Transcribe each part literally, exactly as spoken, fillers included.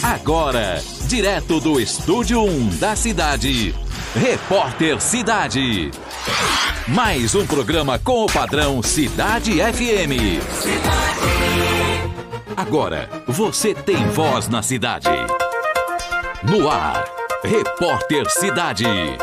Agora, direto do Estúdio um da cidade, Repórter Cidade. Mais um programa com o padrão Cidade F M. Agora, você tem voz na cidade. No ar, Repórter Cidade.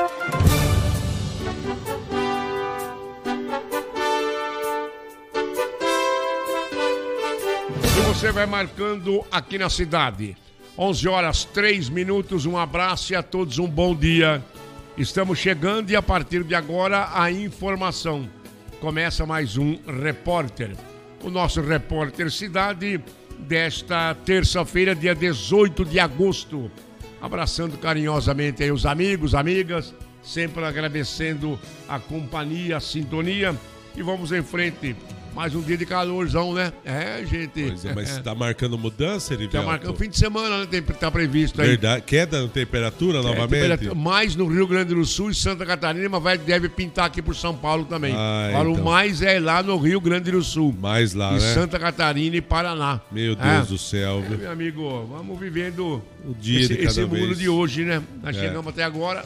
E você vai marcando aqui na cidade. onze horas, três minutos, um abraço e a todos um bom dia. Estamos chegando e a partir de agora a informação. Começa mais um Repórter. O nosso Repórter Cidade desta terça-feira, dia dezoito de agosto. Abraçando carinhosamente aí os amigos, amigas, sempre agradecendo a companhia, a sintonia. E vamos em frente. Mais um dia de calorzão, né? É, gente. Pois é, mas tá marcando mudança, Erivelto? Tá marcando fim de semana, né? Tem, tá previsto aí. Verdade. Queda na temperatura é, novamente? Temperatura, mais no Rio Grande do Sul e Santa Catarina, mas vai, deve pintar aqui por São Paulo também. Ah, Agora, então. O mais é lá no Rio Grande do Sul. Mais lá, e né? Santa Catarina e Paraná. Meu Deus é. do céu. É, meu amigo, vamos vivendo o dia esse, de cada esse mundo vez. de hoje, né? Nós é. chegamos até agora.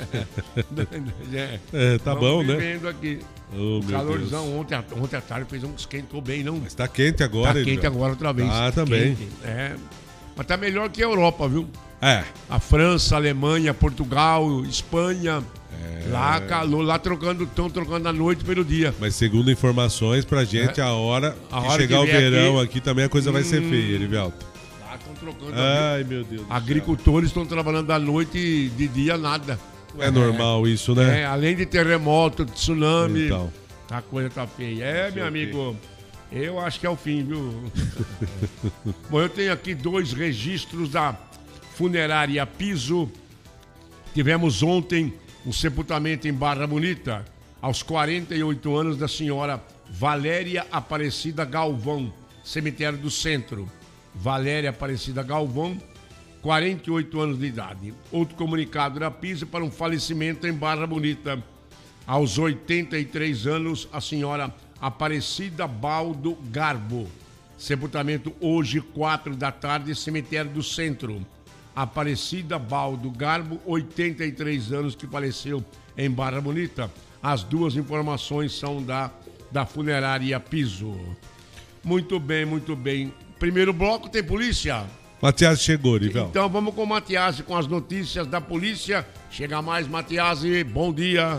é, é, tá vamos bom, né? vivendo aqui. Oh, o calorzão ontem, ontem à tarde fez um esquentou bem, não? Mas tá quente agora, Tá quente meu. agora outra vez. Ah, também. Quente, é. Mas tá melhor que a Europa, viu? É. A França, a Alemanha, Portugal, Espanha. É. Lá calor, lá trocando, estão trocando a noite pelo dia. Mas segundo informações pra gente, é. a hora a que hora chegar que o verão aqui, aqui também a coisa hum, vai ser feia, Erivelto. Lá estão trocando. Ai, a... meu Deus do Agricultores estão trabalhando da noite e de dia nada. É, é normal isso, né? É, além de terremoto, de tsunami, então. a coisa tá feia. É, meu amigo, eu acho que é o fim, viu? Bom, eu tenho aqui dois registros da funerária Piso. Tivemos ontem um sepultamento em Barra Bonita, aos quarenta e oito anos, da senhora Valéria Aparecida Galvão, cemitério do Centro. Valéria Aparecida Galvão, quarenta e oito anos de idade. Outro comunicado da Piso para um falecimento em Barra Bonita. Aos oitenta e três anos, a senhora Aparecida Baldo Garbo. Sepultamento hoje, quatro da tarde, cemitério do Centro. Aparecida Baldo Garbo, oitenta e três anos, que faleceu em Barra Bonita. As duas informações são da, da funerária Piso. Muito bem, muito bem. Primeiro bloco tem polícia. Matias chegou, Rivel. Então vamos com o Matias, com as notícias da polícia. Chega mais, Matias, bom dia.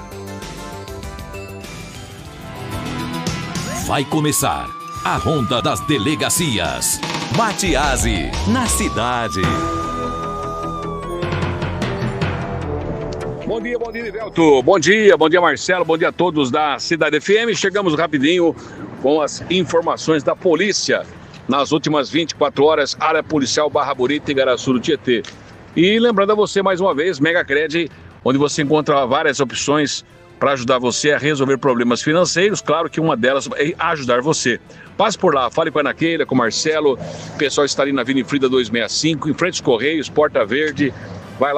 Vai começar a Ronda das Delegacias. Matiasi, na cidade. Bom dia, bom dia, Rivelto. Bom dia, bom dia, Marcelo. Bom dia a todos da Cidade F M. Chegamos rapidinho com as informações da polícia. Nas últimas vinte e quatro horas, área policial Barra Bonita e Igaraçu do Tietê. E lembrando a você, mais uma vez, Mega Cred, onde você encontra várias opções para ajudar você a resolver problemas financeiros. Claro que uma delas é ajudar você. Passe por lá, fale com a Ana Keila, com o Marcelo. O pessoal está ali na Avenida Frida duzentos e sessenta e cinco, em frente aos Correios, Porta Verde.